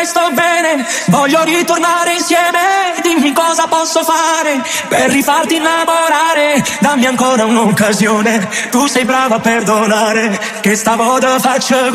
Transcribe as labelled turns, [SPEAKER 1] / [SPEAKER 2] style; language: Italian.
[SPEAKER 1] sto bene, voglio ritornare insieme. Dimmi cosa posso fare per rifarti innamorare. Dammi ancora un'occasione, tu sei brava a perdonare, che stavolta faccio